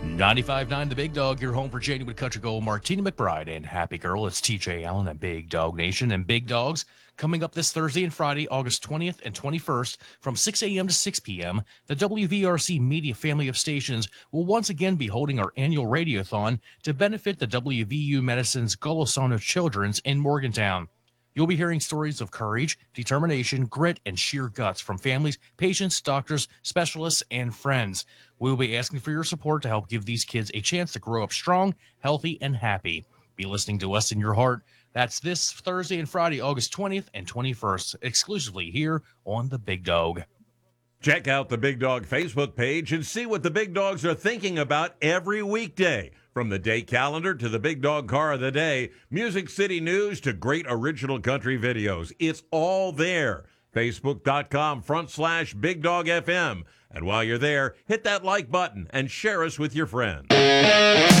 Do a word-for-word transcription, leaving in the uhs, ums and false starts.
ninety-five point nine The Big Dog, your home for January Country Gold, Martina McBride, and Happy Girl. It's T J Allen and Big Dog Nation. And Big Dogs coming up this Thursday and Friday, August twentieth and twenty-first from six a.m. to six p.m. The W V R C Media family of stations will once again be holding our annual radiothon to benefit the W V U Medicine's Golisano Children's in Morgantown. You'll be hearing stories of courage, determination, grit, and sheer guts from families, patients, doctors, specialists, and friends. We'll be asking for your support to help give these kids a chance to grow up strong, healthy, and happy. Be listening to us in your heart. That's this Thursday and Friday, August twentieth and twenty-first, exclusively here on The Big Dog. Check out the Big Dog Facebook page and see what the Big Dogs are thinking about every weekday. From the day calendar to the Big Dog Car of the Day, Music City News to great original country videos. It's all there. Facebook.com front slash Big Dog F M. And while you're there, hit that like button and share us with your friends.